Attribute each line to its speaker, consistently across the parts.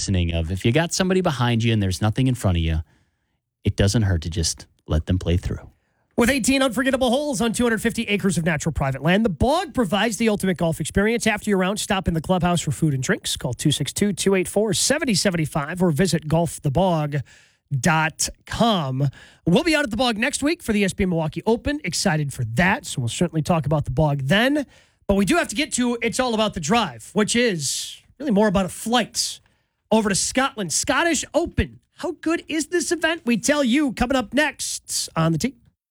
Speaker 1: listening of if you got somebody behind you and there's nothing in front of you, it doesn't hurt to just let them play through.
Speaker 2: With 18 unforgettable holes on 250 acres of natural private land, the Bog provides the ultimate golf experience. After your round, stop in the clubhouse for food and drinks. Call 262-284-7075 or visit golfthebog.com. We'll be out at the Bog next week for the ESPN Milwaukee Open. Excited for that, so we'll certainly talk about the Bog then. But we do have to get to It's All About the Drive, which is really more about a flight over to Scotland. Scottish Open. How good is this event? We tell you coming up next on the tee.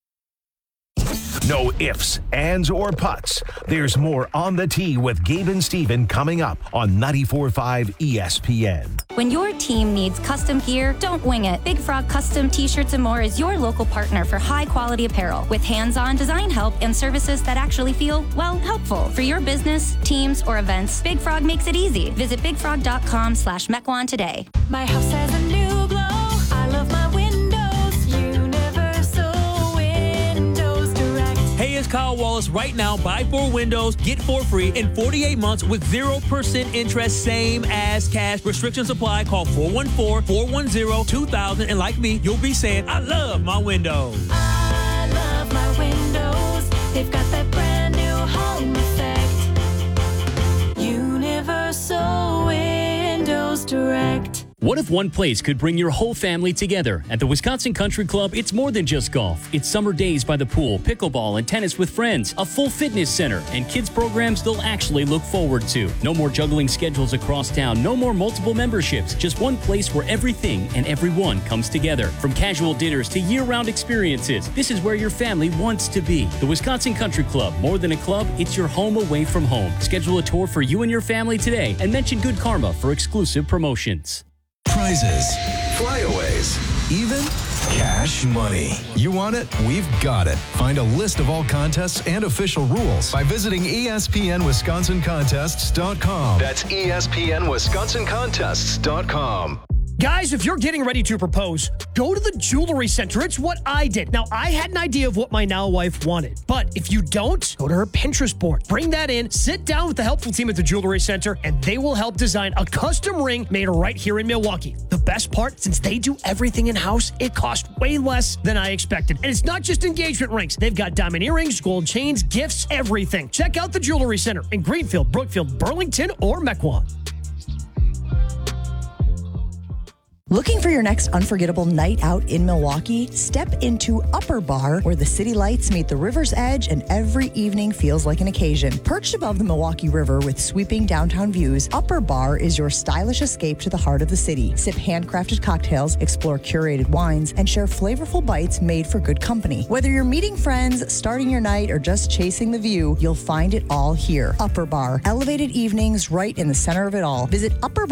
Speaker 3: No ifs, ands, or puts. There's more On the Tee with Gabe and Steven coming up on 94.5 ESPN.
Speaker 4: When your team needs custom gear, don't wing it. Big Frog Custom T-Shirts and More is your local partner for high-quality apparel with hands-on design help and services that actually feel, well, helpful. For your business, teams, or events, Big Frog makes it easy. Visit bigfrog.com/Mequon today.
Speaker 5: My house has a new glow. I love my windows. Universal Windows Direct.
Speaker 6: Hey, it's Kyle Wallace. Right now, buy 4 windows, get 4 free in 48 months with 0% interest, same as cash. Restrictions apply. Call 414-410-2000. And like me, you'll be saying, I love my windows.
Speaker 5: I love my windows. They've got that brand new home effect. Universal Windows Direct.
Speaker 7: What if one place could bring your whole family together? At the Wisconsin Country Club, it's more than just golf. It's summer days by the pool, pickleball, and tennis with friends, a full fitness center, and kids programs they'll actually look forward to. No more juggling schedules across town, no more multiple memberships, just one place where everything and everyone comes together. From casual dinners to year-round experiences, this is where your family wants to be. The Wisconsin Country Club, more than a club, it's your home away from home. Schedule a tour for you and your family today and mention Good Karma for exclusive promotions.
Speaker 8: Prizes, flyaways, even cash money. You want it? We've got it. Find a list of all contests and official rules by visiting ESPNWisconsinContests.com. That's ESPNWisconsinContests.com.
Speaker 2: Guys, if you're getting ready to propose, go to the Jewelry Center. It's what I did. Now, I had an idea of what my now wife wanted, but if you don't, go to her Pinterest board. Bring that in, sit down with the helpful team at the Jewelry Center, and they will help design a custom ring made right here in Milwaukee. The best part, since they do everything in-house, it cost way less than I expected. And it's not just engagement rings. They've got diamond earrings, gold chains, gifts, everything. Check out the Jewelry Center in Greenfield, Brookfield, Burlington, or Mequon.
Speaker 9: Looking for your next unforgettable night out in Milwaukee? Step into Upper Bar, where the city lights meet the river's edge and every evening feels like an occasion. Perched above the Milwaukee River with sweeping downtown views, Upper Bar is your stylish escape to the heart of the city. Sip handcrafted cocktails, explore curated wines, and share flavorful bites made for good company. Whether you're meeting friends, starting your night, or just chasing the view, you'll find it all here. Upper Bar. Elevated evenings right in the center of it all. Visit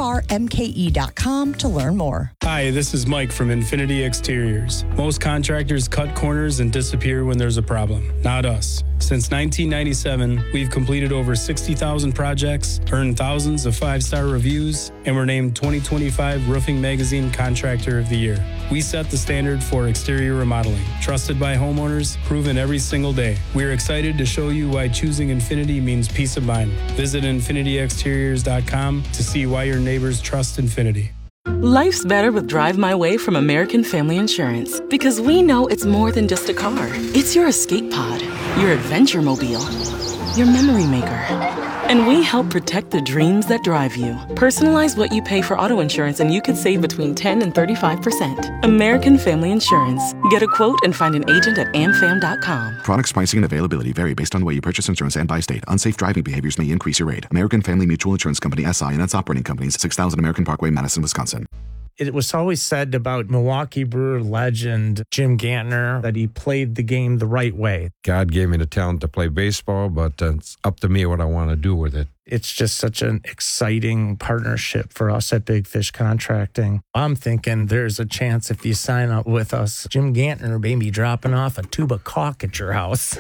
Speaker 9: upperbarmke.com to learn more.
Speaker 10: Hi, this is Mike from Infinity Exteriors. Most contractors cut corners and disappear when there's a problem. Not us. Since 1997, we've completed over 60,000 projects, earned thousands of 5-star reviews, and were named 2025 Roofing Magazine Contractor of the Year. We set the standard for exterior remodeling. Trusted by homeowners, proven every single day. We're excited to show you why choosing Infinity means peace of mind. Visit infinityexteriors.com to see why your neighbors trust Infinity.
Speaker 11: Life's better with Drive My Way from American Family Insurance, because we know it's more than just a car. It's your escape pod, your adventure mobile, your memory maker. And we help protect the dreams that drive you. Personalize what you pay for auto insurance and you could save between 10 and 35%. American Family Insurance. Get a quote and find an agent at amfam.com.
Speaker 12: Products, pricing, and availability vary based on the way you purchase insurance and by state. Unsafe driving behaviors may increase your rate. American Family Mutual Insurance Company, SI, and its operating companies, 6000 American Parkway, Madison, Wisconsin.
Speaker 13: It was always said about Milwaukee Brewer legend Jim Gantner that he played the game the right way.
Speaker 14: God gave me the talent to play baseball, but it's up to me what I want to do with it.
Speaker 13: It's just such an exciting partnership for us at Big Fish Contracting. I'm thinking there's a chance if you sign up with us, Jim Gantner may be dropping off a tube of caulk at your house.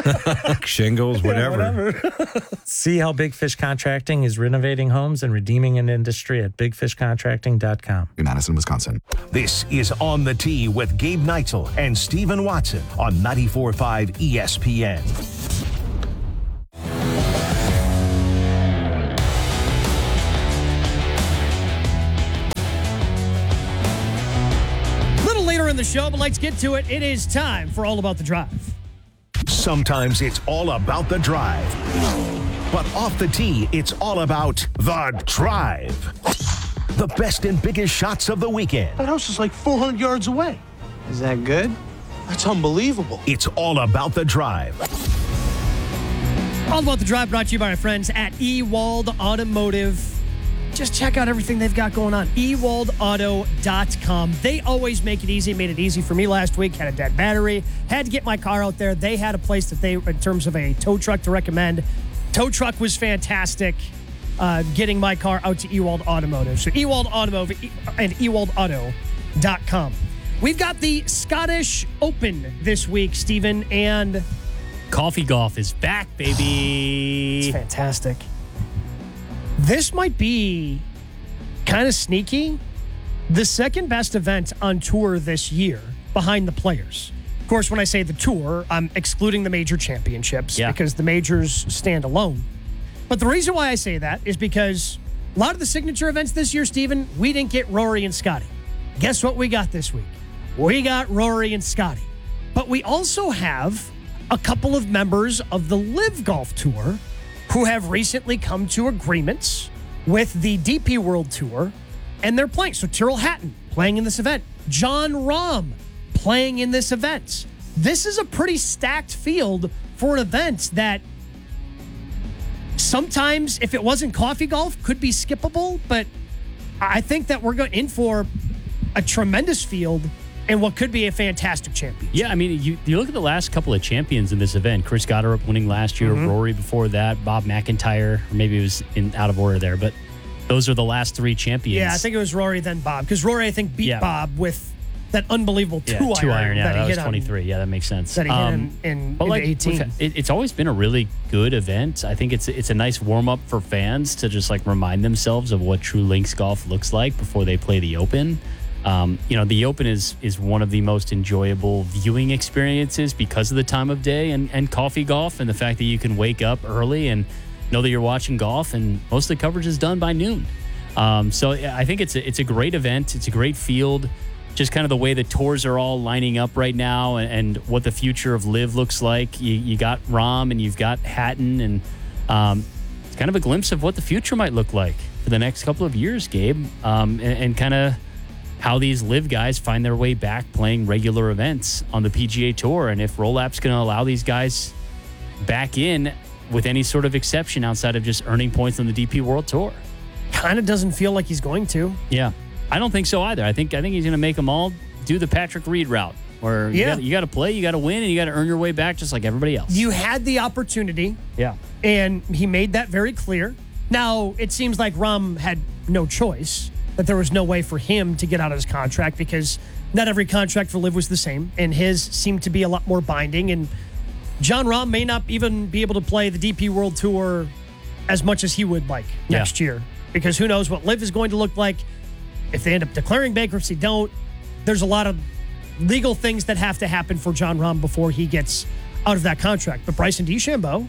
Speaker 14: Shingles, whatever.
Speaker 13: Yeah, whatever. See how Big Fish Contracting is renovating homes and redeeming an industry at bigfishcontracting.com.
Speaker 12: In Madison, Wisconsin.
Speaker 3: This is On the Tee with Gabe Neitzel and Stephen Watson on 94.5 ESPN.
Speaker 2: in the show, but let's get to it. It is time for All About the Drive.
Speaker 3: Sometimes it's all about the drive. But off the tee, it's all about the drive. The best and biggest shots of the weekend.
Speaker 15: That house is like 400 yards away. Is that good? That's unbelievable.
Speaker 3: It's all about the drive.
Speaker 2: All About the Drive brought to you by our friends at Ewald Automotive. Just check out everything they've got going on. EwaldAuto.com. They always make it easy. Made it easy for me last week. Had a dead battery. Had to get my car out there. They had a place that they, in terms of a tow truck to recommend. Tow truck was fantastic. Getting my car out to Ewald Automotive. So Ewald Automotive and EwaldAuto.com. We've got the Scottish Open this week, Stephen, and
Speaker 1: Coffee Golf is back, baby.
Speaker 2: It's fantastic. This might be kind of sneaky. The second best event on tour this year behind the Players. Of course, when I say the tour, I'm excluding the major championships because the majors stand alone. But the reason why I say that is because a lot of the signature events this year, Stephen, we didn't get Rory and Scotty. Guess what we got this week? We got Rory and Scotty. But we also have a couple of members of the Live Golf Tour who have recently come to agreements with the DP World Tour, and they're playing. So Tyrrell Hatton playing in this event. Jon Rahm playing in this event. This is a pretty stacked field for an event that sometimes, if it wasn't coffee golf, could be skippable, but I think that we're going in for a tremendous field and what could be a fantastic champion.
Speaker 1: Yeah, I mean, you look at the last couple of champions in this event. Chris Gotterup winning last year, Rory before that, Bob McIntyre, or maybe it was out of order there, but those are the last three champions.
Speaker 2: Yeah, I think it was Rory, then Bob, because Rory, I think, beat Bob with that unbelievable two iron.
Speaker 1: Yeah, that was
Speaker 2: hit
Speaker 1: 23. Yeah, that makes sense.
Speaker 2: That he hit in 18.
Speaker 1: It's always been a really good event. I think it's a nice warm-up for fans to just like remind themselves of what true links golf looks like before they play the Open. The Open is one of the most enjoyable viewing experiences because of the time of day and coffee golf and the fact that you can wake up early and know that you're watching golf, and most of the coverage is done by noon. So I think it's a great event. It's a great field. Just kind of the way the tours are all lining up right now and what the future of Live looks like. You got Rahm and you've got Hatton, and it's kind of a glimpse of what the future might look like for the next couple of years, Gabe, and kind of how these Live guys find their way back playing regular events on the PGA Tour, and if Roll-App's going to allow these guys back in with any sort of exception outside of just earning points on the DP World Tour.
Speaker 2: Kind of doesn't feel like he's going to.
Speaker 1: Yeah. I don't think so either. I think he's going to make them all do the Patrick Reed route, where you got to play, you got to win, and you got to earn your way back just like everybody else.
Speaker 2: You had the opportunity.
Speaker 1: Yeah.
Speaker 2: And he made that very clear. Now, it seems like Rahm had no choice, that there was no way for him to get out of his contract because not every contract for Live was the same, and his seemed to be a lot more binding. And Jon Rahm may not even be able to play the DP World Tour as much as he would like next year, because who knows what Live is going to look like. If they end up declaring bankruptcy, there's a lot of legal things that have to happen for Jon Rahm before he gets out of that contract. But Bryson DeChambeau,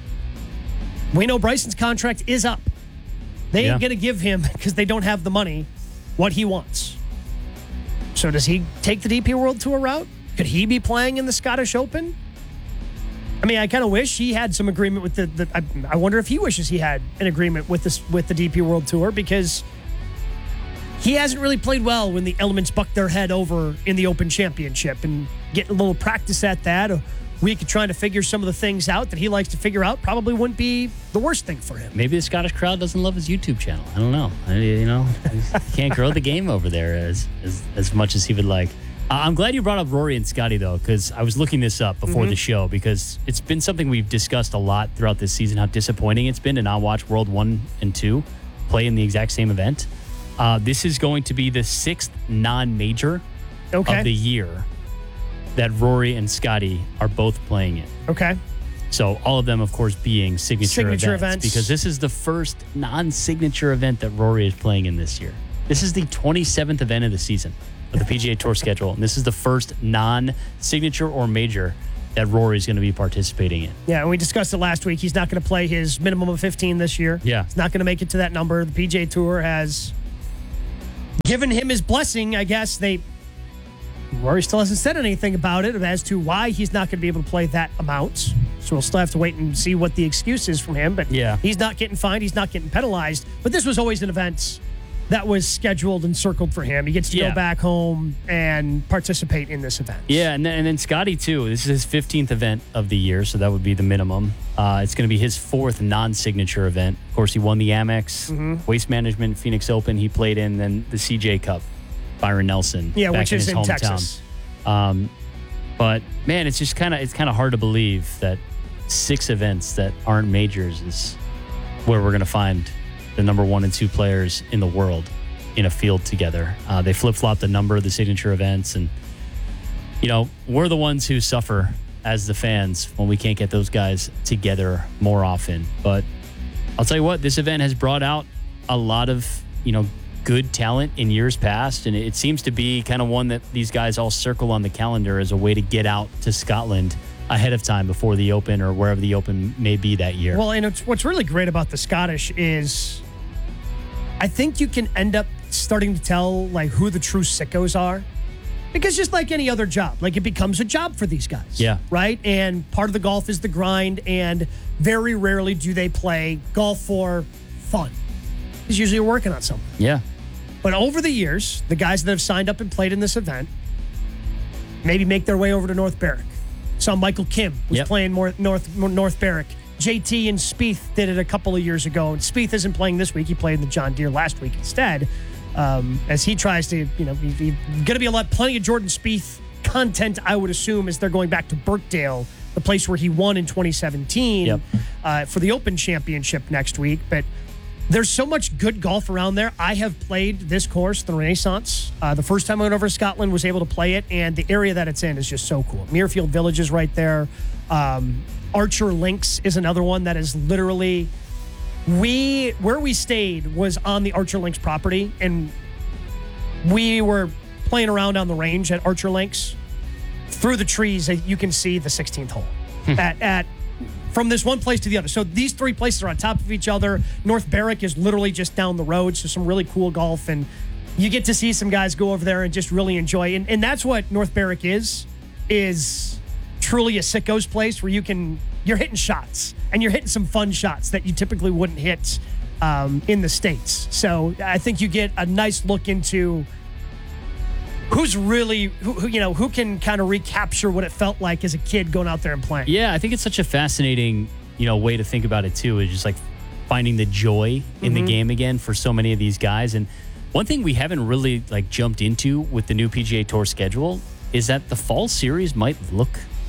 Speaker 2: we know Bryson's contract is up. They ain't going to give him, because they don't have the money, what he wants. So does he take the DP World Tour route? Could he be playing in the Scottish Open? I mean, I kind of wish he had some agreement with I wonder if he wishes he had an agreement with the DP World Tour, because he hasn't really played well when the elements buck their head over in the Open Championship, and getting a little practice at that, a week of trying to figure some of the things out that he likes to figure out, probably wouldn't be the worst thing for him.
Speaker 1: Maybe the Scottish crowd doesn't love his YouTube channel. I don't know. He can't grow the game over there as much as he would like. I'm glad you brought up Rory and Scotty, though, because I was looking this up before the show, because it's been something we've discussed a lot throughout this season, how disappointing it's been to not watch World 1 and 2 play in the exact same event. This is going to be the 6th non-major of the year that Rory and Scotty are both playing in.
Speaker 2: Okay.
Speaker 1: So all of them, of course, being signature events, because this is the first non-signature event that Rory is playing in this year. This is the 27th event of the season of the PGA Tour schedule, and this is the first non-signature or major that Rory is going to be participating in.
Speaker 2: Yeah, and we discussed it last week. He's not going to play his minimum of 15 this year.
Speaker 1: Yeah.
Speaker 2: He's not going to make it to that number. The PGA Tour has given him his blessing. I guess they Rory still hasn't said anything about it as to why he's not going to be able to play that amount. So we'll still have to wait and see what the excuse is from him. But he's not getting fined. He's not getting penalized. But this was always an event that was scheduled and circled for him. He gets to go back home and participate in this event.
Speaker 1: Yeah, and then Scotty, too. This is his 15th event of the year, so that would be the minimum. It's going to be his 4th non-signature event. Of course, he won the Amex, Waste Management, Phoenix Open. He played in then the CJ Cup, Byron Nelson.
Speaker 2: Yeah,
Speaker 1: back
Speaker 2: which is
Speaker 1: his
Speaker 2: in
Speaker 1: hometown.
Speaker 2: Texas.
Speaker 1: But, man, it's just kind of hard to believe that 6 events that aren't majors is where we're going to find the number 1 and 2 players in the world in a field together. They flip-flopped a number of the signature events, and, we're the ones who suffer as the fans when we can't get those guys together more often. But I'll tell you what, this event has brought out a lot of, good talent in years past, and it seems to be kind of one that these guys all circle on the calendar as a way to get out to Scotland ahead of time before the Open or wherever the Open may be that year.
Speaker 2: Well, and what's really great about the Scottish is I think you can end up starting to tell who the true sickos are, because just like any other job, it becomes a job for these guys.
Speaker 1: Yeah.
Speaker 2: Right? And part of the golf is the grind, and very rarely do they play golf for fun. Because usually you're working on something.
Speaker 1: Yeah.
Speaker 2: But over the years, the guys that have signed up and played in this event maybe make their way over to North Berwick. Saw Michael Kim was playing North Berwick. JT and Spieth did it a couple of years ago. And Spieth isn't playing this week. He played in the John Deere last week instead. As he tries to, he's going to be plenty of Jordan Spieth content, I would assume, as they're going back to Birkdale, the place where he won in 2017 for the Open Championship next week. But there's so much good golf around there. I have played this course, the Renaissance. The first time I went over to Scotland, was able to play it, and the area that it's in is just so cool. Muirfield Village is right there. Archer Links is another one that is literally... Where we stayed was on the Archer Links property, and we were playing around on the range at Archer Links. Through the trees, you can see the 16th hole from this one place to the other. So these 3 places are on top of each other. North Berwick is literally just down the road, so some really cool golf, and you get to see some guys go over there and just really enjoy. And that's what North Berwick is truly a sicko's place where you're hitting shots, and you're hitting some fun shots that you typically wouldn't hit in the States. So I think you get a nice look into who's really, who can kind of recapture what it felt like as a kid going out there and playing.
Speaker 1: Yeah, I think it's such a fascinating, way to think about it too, is just finding the joy in the game again for so many of these guys. And one thing we haven't really jumped into with the new PGA Tour schedule is that the fall series might look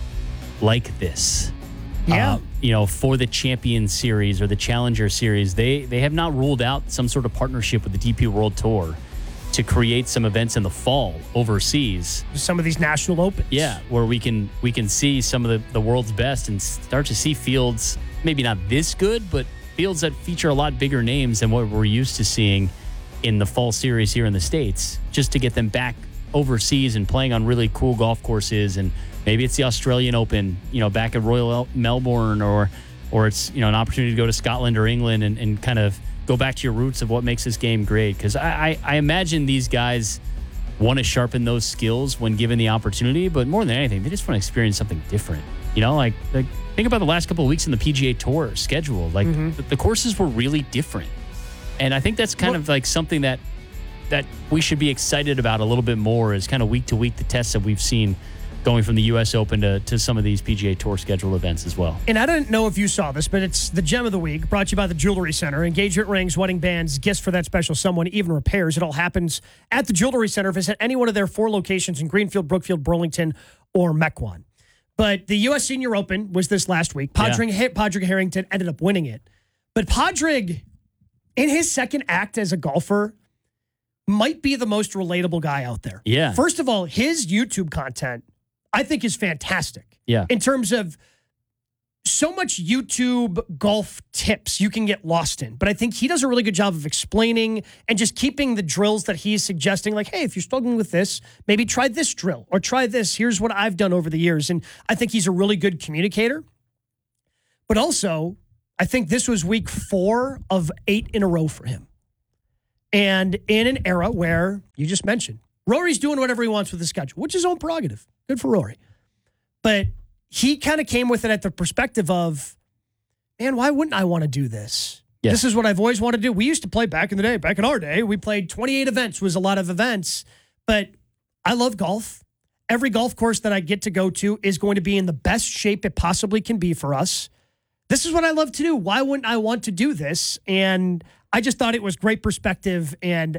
Speaker 1: like this.
Speaker 2: Yeah.
Speaker 1: For the Champion Series or the Challenger Series, they have not ruled out some sort of partnership with the DP World Tour to create some events in the fall overseas.
Speaker 2: Some of these national opens.
Speaker 1: Yeah, where we can see some of the world's best and start to see fields, maybe not this good, but fields that feature a lot bigger names than what we're used to seeing in the fall series here in the States, just to get them back overseas and playing on really cool golf courses. And maybe it's the Australian Open, back at Royal Melbourne, or it's, an opportunity to go to Scotland or England and kind of go back to your roots of what makes this game great. Because I imagine these guys want to sharpen those skills when given the opportunity, but more than anything, they just want to experience something different. Think about the last couple of weeks in the PGA Tour schedule. The courses were really different. And I think that's kind of something that we should be excited about a little bit more, is kind of week to week the tests that we've seen going from the U.S. Open to some of these PGA Tour schedule events as well.
Speaker 2: And I don't know if you saw this, but it's the Gem of the Week, brought to you by the Jewelry Center. Engagement rings, wedding bands, gifts for that special someone, even repairs. It all happens at the Jewelry Center. Visit any one of their 4 locations in Greenfield, Brookfield, Burlington, or Mequon. But the U.S. Senior Open was this last week. Padraig Harrington ended up winning it. But Padraig, in his second act as a golfer, might be the most relatable guy out there.
Speaker 1: Yeah.
Speaker 2: First of all, his YouTube content, I think, is fantastic.
Speaker 1: Yeah.
Speaker 2: In terms of so much YouTube golf tips you can get lost in. But I think he does a really good job of explaining and just keeping the drills that he's suggesting. Hey, if you're struggling with this, maybe try this drill or try this. Here's what I've done over the years. And I think he's a really good communicator. But also, I think this was week 4 of 8 in a row for him. And in an era where, you just mentioned, Rory's doing whatever he wants with his schedule, which is his own prerogative. Good for Rory. But he kind of came with it at the perspective of, man, why wouldn't I want to do this? Yeah. This is what I've always wanted to do. We used to play back in the day. Back in our day, we played 28 events, was a lot of events. But I love golf. Every golf course that I get to go to is going to be in the best shape it possibly can be for us. This is what I love to do. Why wouldn't I want to do this? And I just thought it was great perspective. And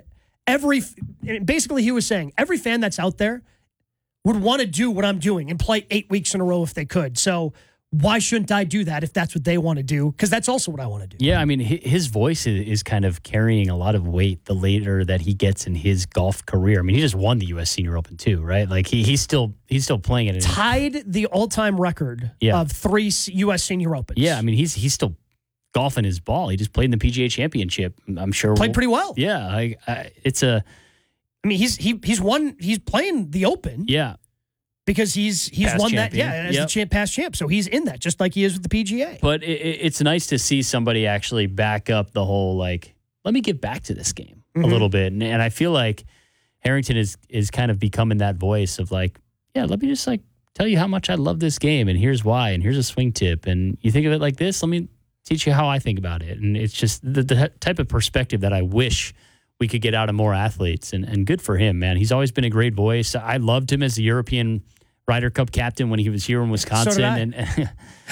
Speaker 2: basically he was saying, every fan that's out there would want to do what I'm doing and play 8 weeks in a row if they could. So why shouldn't I do that if that's what they want to do? Because that's also what I want to do.
Speaker 1: Yeah, I mean, his voice is kind of carrying a lot of weight the later that he gets in his golf career. I mean, he just won the U.S. Senior Open too, right? Like he's still playing it.
Speaker 2: Tied the all-time record of 3 U.S. Senior Opens.
Speaker 1: Yeah, I mean, he's still golfing his ball. He just played in the PGA Championship. I'm sure
Speaker 2: played pretty well.
Speaker 1: Yeah, it's
Speaker 2: I mean, he's won. He's playing the Open.
Speaker 1: Yeah.
Speaker 2: Because he's
Speaker 1: past
Speaker 2: won
Speaker 1: champion.
Speaker 2: that, as the past champ. So he's in that, just like he is with the PGA.
Speaker 1: But it's nice to see somebody actually back up the whole, like, let me get back to this game a little bit. And I feel like Harrington is kind of becoming that voice of like, yeah, let me just like tell you how much I love this game, and here's why, and here's a swing tip. And you think of it like this, let me teach you how I think about it. And it's just the type of perspective that I wish we could get out of more athletes. And good for him, man. He's always been a great voice. I loved him as the European Ryder Cup captain when he was here in Wisconsin,
Speaker 2: so
Speaker 1: and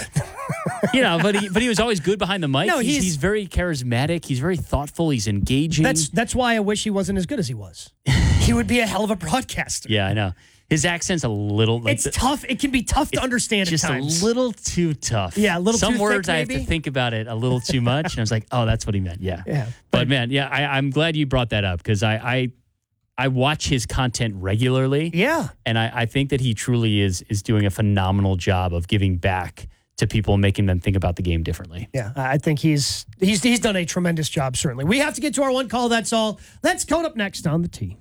Speaker 1: you know, but he was always good behind the mic.
Speaker 2: No,
Speaker 1: he's very charismatic. He's very thoughtful. He's engaging.
Speaker 2: That's why I wish he wasn't as good as he was. He would be a hell of a broadcaster.
Speaker 1: Yeah, I know. His accent's a little. Like
Speaker 2: it's tough. It can be tough to understand
Speaker 1: just
Speaker 2: at times.
Speaker 1: A little too tough.
Speaker 2: Yeah, a little
Speaker 1: Some
Speaker 2: too
Speaker 1: words
Speaker 2: thick,
Speaker 1: I have to think about it a little too much, and I was like, oh, that's what he meant. Yeah. But man, yeah, I'm glad you brought that up because I watch his content regularly.
Speaker 2: Yeah.
Speaker 1: And I think that he truly is doing a phenomenal job of giving back to people and making them think about the game differently.
Speaker 2: Yeah, I think he's done a tremendous job, certainly. We have to get to our one call, that's all. Let's code up next on the tee.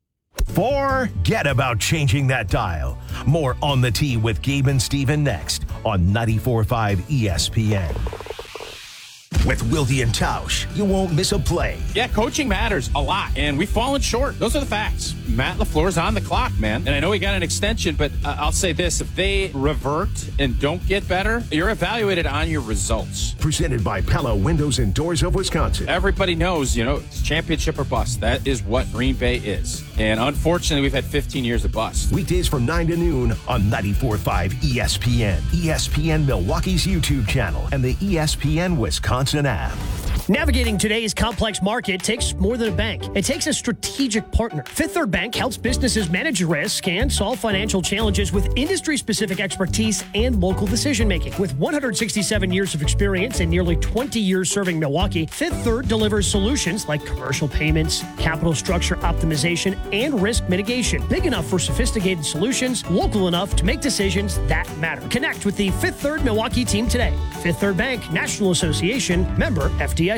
Speaker 3: Forget about changing that dial. More On the Tee with Gabe and Steven next on 94.5 ESPN. With Wilde and Tausch, you won't miss a play.
Speaker 16: Yeah, coaching matters a lot, and we've fallen short. Those are the facts. Matt LaFleur's on the clock, man. And I know he got an extension, but I'll say this. If they revert and don't get better, you're evaluated on your results.
Speaker 3: Presented by Pella Windows and Doors of Wisconsin.
Speaker 16: Everybody knows, it's championship or bust. That is what Green Bay is. And unfortunately, we've had 15 years of bust.
Speaker 3: Weekdays from 9 to noon on 94.5 ESPN. ESPN Milwaukee's YouTube channel and the ESPN Wisconsin app.
Speaker 2: Navigating today's complex market takes more than a bank. It takes a strategic partner. Fifth Third Bank helps businesses manage risk and solve financial challenges with industry-specific expertise and local decision-making. With 167 years of experience and nearly 20 years serving Milwaukee, Fifth Third delivers solutions like commercial payments, capital structure optimization, and risk mitigation. Big enough for sophisticated solutions, local enough to make decisions that matter. Connect with the Fifth Third Milwaukee team today. Fifth Third Bank, National Association, member FDIC.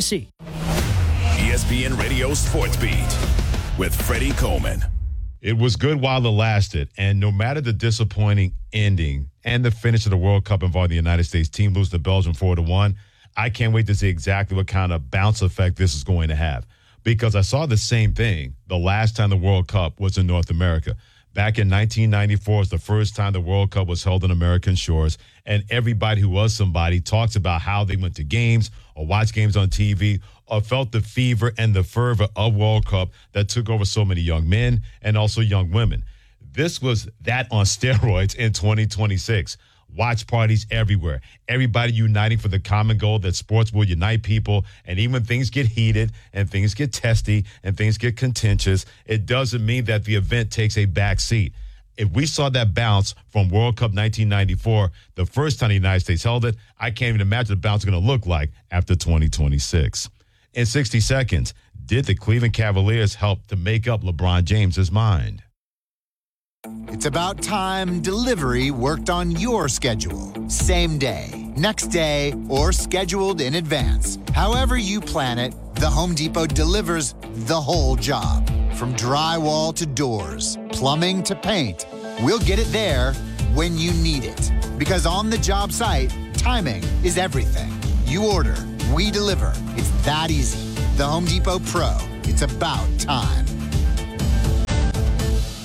Speaker 17: ESPN Radio Sports Beat with Freddie Coleman.
Speaker 18: It was good while it lasted, and no matter the disappointing ending and the finish of the World Cup involving the United States team lose to Belgium 4-1, I can't wait to see exactly what kind of bounce effect this is going to have. Because I saw the same thing the last time the World Cup was in North America. Back in 1994 was the first time the World Cup was held on American shores, and everybody who was somebody talks about how they went to games or watched games on TV or felt the fever and the fervor of World Cup that took over so many young men and also young women. This was that on steroids in 2026. Watch parties everywhere. Everybody uniting for the common goal that sports will unite people. And even when things get heated and things get testy and things get contentious, it doesn't mean that the event takes a back seat. If we saw that bounce from World Cup 1994, the first time the United States held it, I can't even imagine the bounce is going to look like after 2026. In 60 seconds, did the Cleveland Cavaliers help to make up LeBron James's mind?
Speaker 19: It's about time delivery worked on your schedule. Same day, next day, or scheduled in advance. However you plan it, the Home Depot delivers the whole job. From drywall to doors, plumbing to paint, we'll get it there when you need it. Because on the job site, timing is everything. You order, we deliver. It's that easy. The Home Depot Pro. It's about time.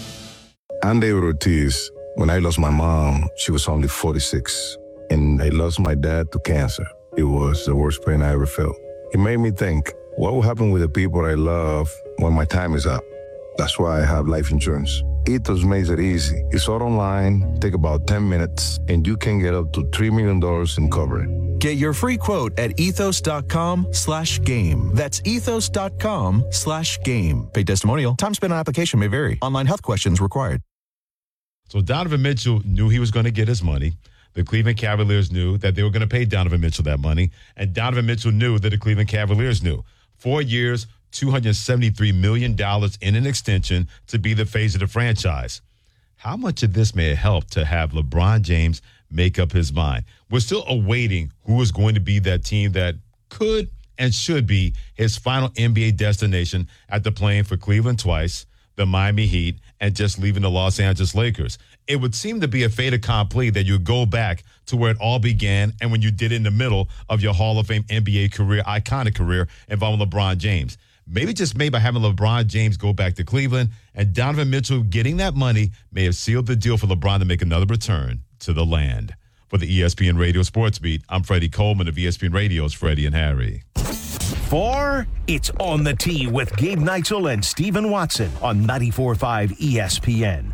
Speaker 20: David Ortiz. When I lost my mom, she was only 46. And I lost my dad to cancer. It was the worst pain I ever felt. It made me think, what will happen with the people I love when my time is up? That's why I have life insurance. Ethos makes it easy. It's all online, take about 10 minutes, and you can get up to $3 million in coverage.
Speaker 8: Get your free quote at ethos.com/game. That's ethos.com/game. Paid testimonial. Time spent on application may vary. Online health questions required.
Speaker 18: So Donovan Mitchell knew he was going to get his money. The Cleveland Cavaliers knew that they were going to pay Donovan Mitchell that money. And Donovan Mitchell knew that the Cleveland Cavaliers knew. 4 years, $273 million in an extension to be the face of the franchise. How much of this may help to have LeBron James make up his mind? We're still awaiting who is going to be that team that could and should be his final NBA destination after playing for Cleveland twice, the Miami Heat, and just leaving the Los Angeles Lakers. It would seem to be a fait accompli that you go back to where it all began and when you did it in the middle of your Hall of Fame NBA career, iconic career involving LeBron James. Maybe just maybe by having LeBron James go back to Cleveland and Donovan Mitchell getting that money may have sealed the deal for LeBron to make another return to the land. For the ESPN Radio Sports Beat, I'm Freddie Coleman of ESPN Radio's Freddie and Harry.
Speaker 3: For It's On the Tee with Gabe Neitzel and Stephen Watson on 94.5 ESPN.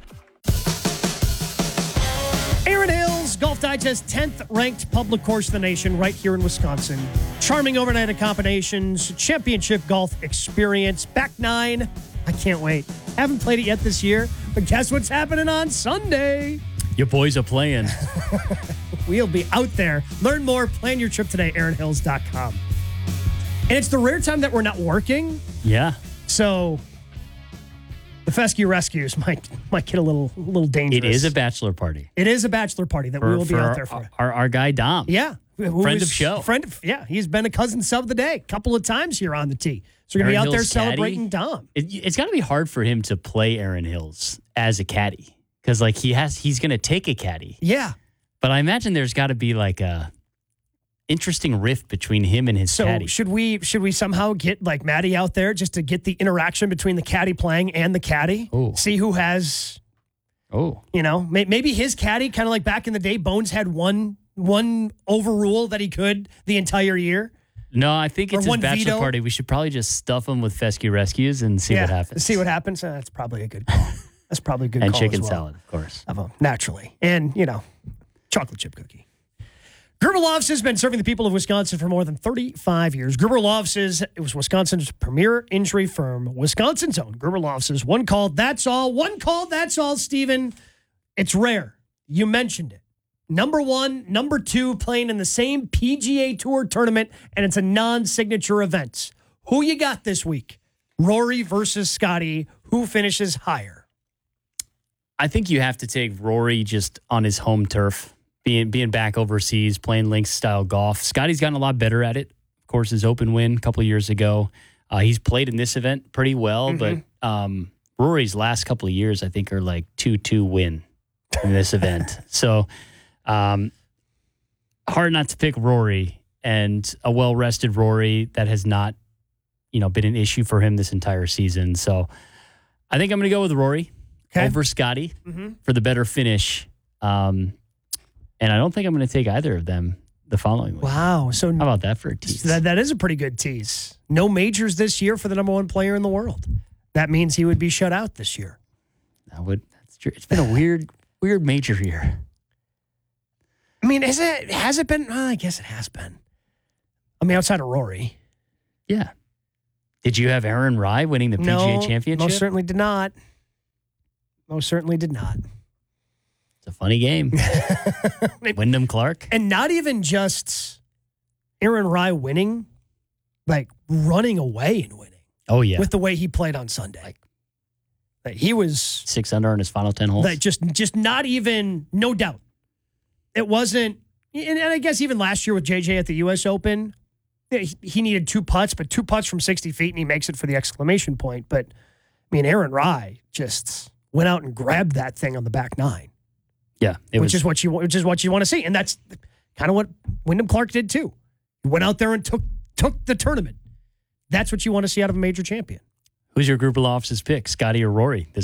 Speaker 2: Aaron Hills, Golf Digest 10th ranked public course in the nation right here in Wisconsin. Charming overnight accommodations, championship golf experience, back nine. I can't wait. Haven't played it yet this year, but guess what's happening on Sunday?
Speaker 1: Your boys are playing.
Speaker 2: We'll be out there. Learn more. Plan your trip today, AaronHills.com. And it's the rare time that we're not working.
Speaker 1: Yeah.
Speaker 2: So the fescue rescues might get a little dangerous.
Speaker 1: It is a bachelor party.
Speaker 2: It is a bachelor party that we will be out there for.
Speaker 1: Our guy, Dom.
Speaker 2: Yeah.
Speaker 1: Friend of show.
Speaker 2: He's been a cousin sub of the day a couple of times here on the tee. So we're going to be out there celebrating Dom.
Speaker 1: It's got to be hard for him to play Aaron Hills as a caddy because like he's going to take a caddy.
Speaker 2: Yeah.
Speaker 1: But I imagine there's got to be like a interesting rift between him and his caddy.
Speaker 2: Should we somehow get like Maddie out there just to get the interaction between the caddy playing and the caddy?
Speaker 1: Ooh.
Speaker 2: See who has.
Speaker 1: Oh.
Speaker 2: You know, maybe his caddy, kind of like back in the day, Bones had one overrule that he could the entire year.
Speaker 1: No, I think it's
Speaker 2: Or
Speaker 1: his
Speaker 2: one
Speaker 1: bachelor
Speaker 2: veto.
Speaker 1: party. We should probably just stuff him with fescue rescues and see what happens.
Speaker 2: See what happens. That's probably a good call. That's probably a good
Speaker 1: And
Speaker 2: call.
Speaker 1: chicken
Speaker 2: as well.
Speaker 1: salad, of course.
Speaker 2: Naturally. And, chocolate chip cookie. Gerber Lofts has been serving the people of Wisconsin for more than 35 years. Gerber Lofts it was Wisconsin's premier injury firm, Wisconsin's own. Gerber Lofts is one call, that's all. One call, that's all, Stephen. It's rare. You mentioned it. Number one, number two, playing in the same PGA Tour tournament, and it's a non-signature event. Who you got this week? Rory versus Scotty. Who finishes higher?
Speaker 1: I think you have to take Rory just on his home turf, being back overseas, playing links-style golf. Scotty's gotten a lot better at it. Of course, his Open win a couple of years ago. He's played in this event pretty well, but Rory's last couple of years, I think, are like 2-2 win in this event. So hard not to pick Rory, and a well-rested Rory that has not, been an issue for him this entire season. So I think I'm going to go with Rory over Scotty for the better finish. And I don't think I'm going to take either of them the following week.
Speaker 2: Wow. So
Speaker 1: how about that for a tease?
Speaker 2: That is a pretty good tease. No majors this year for the number one player in the world. That means he would be shut out this year.
Speaker 1: That's true. It's been a weird major year.
Speaker 2: I mean, has it been? I guess it has been. I mean, outside of Rory.
Speaker 1: Yeah. Did you have Aaron Rai winning the PGA Championship?
Speaker 2: Most certainly did not. Most certainly did not.
Speaker 1: It's a funny game. Wyndham Clark.
Speaker 2: And not even just Aaron Rai winning, like running away and winning.
Speaker 1: Oh, yeah.
Speaker 2: With the way he played on Sunday. Like he was
Speaker 1: 6 under in his final 10 holes.
Speaker 2: Like just not even, no doubt. It wasn't, and I guess even last year with JJ at the U.S. Open, he needed 2 putts, but 2 putts from 60 feet, and he makes it for the exclamation point. But, I mean, Aaron Rai just went out and grabbed that thing on the back nine.
Speaker 1: Yeah.
Speaker 2: Which is what you want to see. And that's kind of what Wyndham Clark did too. He went out there and took the tournament. That's what you want to see out of a major champion.
Speaker 1: Who's your group of Lofts' pick, Scotty or Rory? This